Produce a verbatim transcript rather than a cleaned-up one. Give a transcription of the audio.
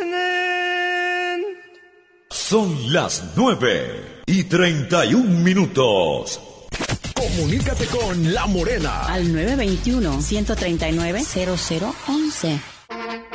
Son las nueve y treinta y un minutos. Comunícate con La Morena al nueve dos uno, uno tres nueve, cero cero uno uno.